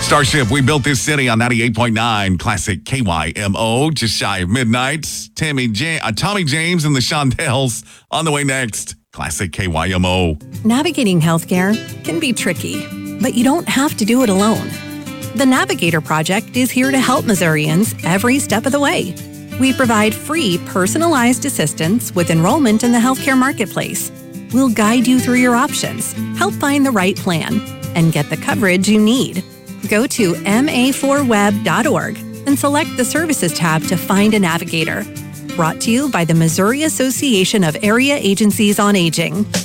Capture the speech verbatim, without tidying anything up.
Starship, we built this city on ninety-eight point nine Classic K Y M O, just shy of midnight. Tammy ja- uh, Tommy James and the Shondells on the way next. Classic K Y M O. Navigating healthcare can be tricky, but you don't have to do it alone. The Navigator Project is here to help Missourians every step of the way. We provide free, personalized assistance with enrollment in the healthcare marketplace. We'll guide you through your options, help find the right plan, and get the coverage you need. Go to M A four web dot org and select the Services tab to find a navigator. Brought to you by the Missouri Association of Area Agencies on Aging.